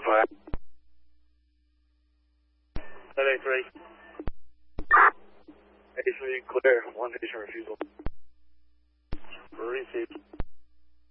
5. 783. 83 clear. 1 station refusal. Received.